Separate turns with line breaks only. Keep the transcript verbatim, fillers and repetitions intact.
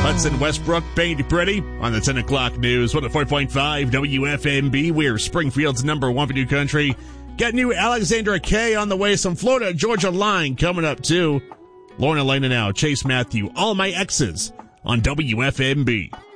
Hudson Westbrook, Painty Pretty on the ten o'clock news. one oh four point five W F M B. We're Springfield's number one for new country. Get new Alexandra K on the way. Some Florida Georgia line coming up too. Lorna Lena now. Chase Matthew. All My Exes on W F M B.